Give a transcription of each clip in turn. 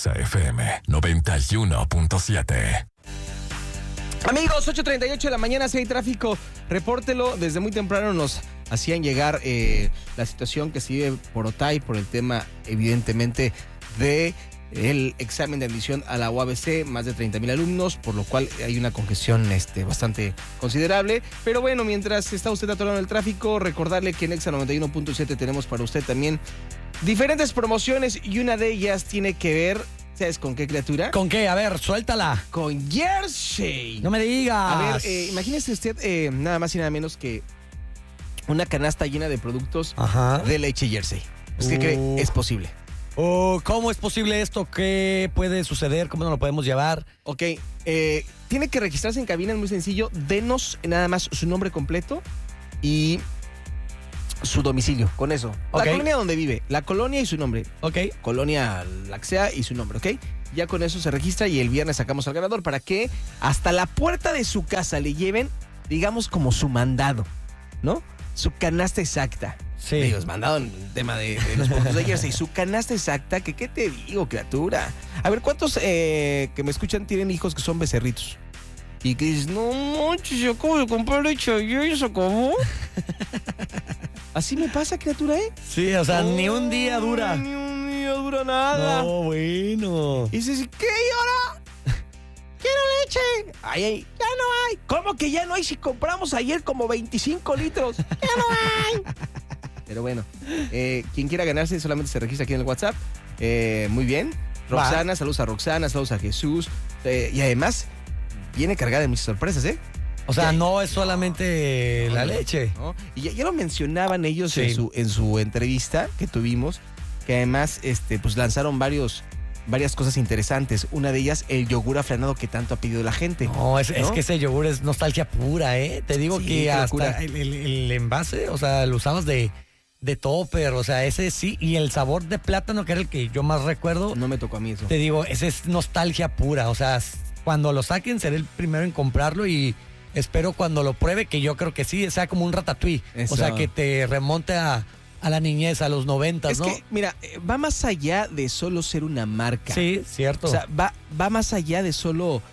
Exa FM 91.7. Amigos, 8:38 de la mañana, si hay tráfico, repórtelo. Desde muy temprano nos hacían llegar la situación que se vive por Otay, por el tema, evidentemente, de el examen de admisión a la UABC, más de 30,000 alumnos, por lo cual hay una congestión bastante considerable. Pero bueno, mientras está usted atorado en el tráfico, recordarle que en Exa 91.7 tenemos para usted también diferentes promociones y una de ellas tiene que ver, ¿sabes con qué, criatura? ¿Con qué? A ver, suéltala. Con Jersey. No me digas. A ver, imagínese usted nada más y nada menos que una canasta llena de productos de leche Jersey. ¿Es que cree? Es posible. ¿Cómo es posible esto? ¿Qué puede suceder? ¿Cómo nos lo podemos llevar? Ok, tiene que registrarse en cabina, es muy sencillo. Denos nada más su nombre completo y su domicilio, con eso. La colonia donde vive, la colonia y su nombre. Ok. Colonia Laxea y su nombre, ¿ok? Ya con eso se registra y el viernes sacamos al ganador para que hasta la puerta de su casa le lleven, digamos, como su mandado, ¿no? Su canasta exacta. Sí. Ellos mandado en el tema de los productos de Jersey. Su canasta exacta, que qué te digo, criatura. A ver, ¿cuántos que me escuchan tienen hijos que son becerritos? Y que dices, no manches, yo acabo de comprar leche ayer y se acabó. Así me pasa, criatura, ¿eh? Sí, o sea, ni un día dura. Ni un día dura nada. No, bueno. Y dices, ¿qué? ¿Y ahora? ¡Quiero leche! Ay, ya no hay. ¿Cómo que ya no hay si compramos ayer como 25 litros? ¡Ya no hay! Pero bueno, quien quiera ganarse solamente se registra aquí en el WhatsApp. Muy bien. Roxana, saludos a Roxana, saludos a Jesús. Y además, viene cargada de muchas sorpresas, ¿eh? O sea, no es solamente la leche. ¿No? Y ya lo mencionaban ellos Sí. en su entrevista que tuvimos, que además pues lanzaron varias cosas interesantes. Una de ellas, el yogur aflanado que tanto ha pedido la gente. No, es que ese yogur es nostalgia pura, ¿eh? Te digo Sí, que qué hasta locura. el envase, o sea, lo usabas de topper, o sea, ese sí. Y el sabor de plátano, que era el que yo más recuerdo. No me tocó a mí eso. Te digo, ese es nostalgia pura. O sea, cuando lo saquen, seré el primero en comprarlo y espero cuando lo pruebe, que yo creo que sí, sea como un ratatouille. Eso. O sea, que te remonte a la niñez, a los 90, Es ¿no? que, mira, va más allá de solo ser una marca. Sí, cierto. O sea, va más allá de solo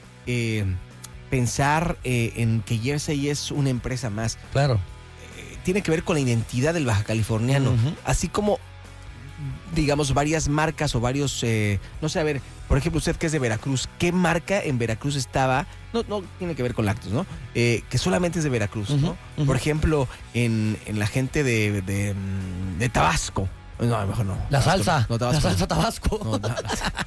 pensar en que Jersey es una empresa más. Claro. Tiene que ver con la identidad del baja californiano. Ujú. Así como, digamos, varias marcas o varios, no sé, a ver, por ejemplo, usted que es de Veracruz, ¿qué marca en Veracruz estaba? No tiene que ver con lácteos, ¿no? Que solamente es de Veracruz, ¿no? Ujú. Por ejemplo, en la gente de Tabasco. No, a lo mejor no. La Tabasco salsa. no, La salsa Tabasco. No, no.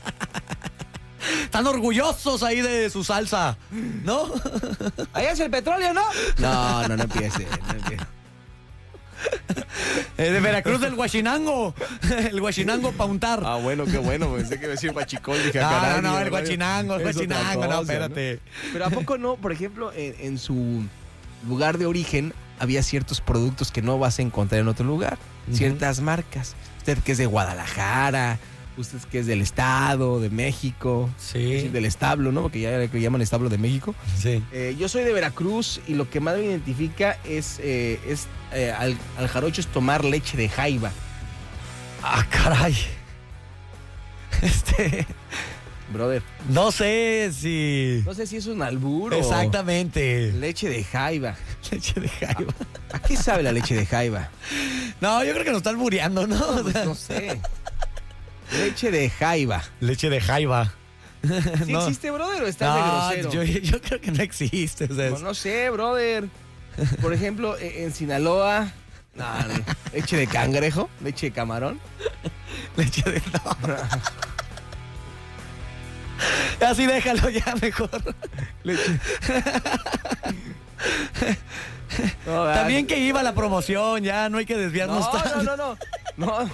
Están orgullosos ahí de su salsa, ¿no? Allá es el petróleo, ¿no? No empiece. De Veracruz, del Huachinango. El Huachinango pa' untar. Ah, bueno, qué bueno. Pensé que iba a decir Huachicol. Dije, No, caray, no, el ¿verdad? Huachinango, el Es otra Huachinango. No, cosa, espérate. Pero ¿a poco no? Por ejemplo, en su lugar de origen había ciertos productos que no vas a encontrar en otro lugar. Ujú. Ciertas marcas. Usted que es de Guadalajara, usted que es del Estado, de México. Es decir, Sí, del establo, ¿no? Porque ya le llaman establo de México. sí. Yo soy de Veracruz y lo que más me identifica es al jarocho es tomar leche de jaiba. Ah, caray. Brother, No sé si... no sé si es un albur o Exactamente. leche de jaiba. Leche de jaiba. ¿A qué sabe la leche de jaiba? No, yo creo que nos están muriendo, ¿no? O sea, No sé. Leche de jaiba. leche de jaiba. ¿Sí No. existe, brother, o estás de grosero? yo creo que no existe. O sea, No sé, brother. Por ejemplo, en Sinaloa, no, leche de cangrejo, leche de camarón. leche de... No. Así déjalo ya mejor. Leche. No, También que iba la promoción, ya no hay que desviarnos tanto. No.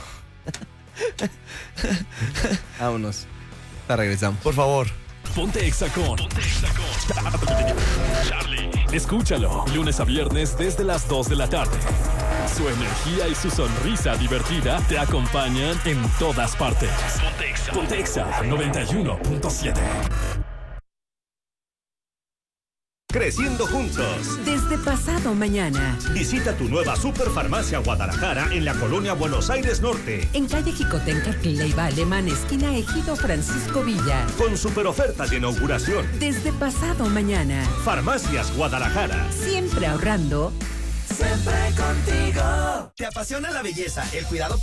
Vámonos. Ya regresamos. Por favor. Ponte Exa con Charlie. Escúchalo lunes a viernes desde las 2 de la tarde. Su energía y su sonrisa divertida te acompañan en todas partes. Ponte Exa 91.7. Creciendo juntos. Desde pasado mañana. Visita tu nueva Superfarmacia Guadalajara en la colonia Buenos Aires Norte. En calle Jicotenca, Leiva Alemán, esquina Ejido Francisco Villa. Con super ofertas de inauguración. Desde pasado mañana. Farmacias Guadalajara. Siempre ahorrando. Siempre contigo. ¿Te apasiona la belleza, el cuidado